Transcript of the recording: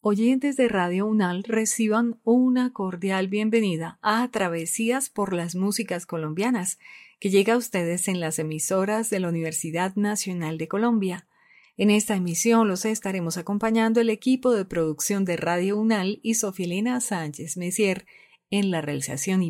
Oyentes de Radio UNAL, reciban una cordial bienvenida a Travesías por las Músicas Colombianas, que llega a ustedes en las emisoras de la Universidad Nacional de Colombia. En esta emisión los estaremos acompañando el equipo de producción de Radio UNAL y Sofía Elena Sánchez Messier en la realización y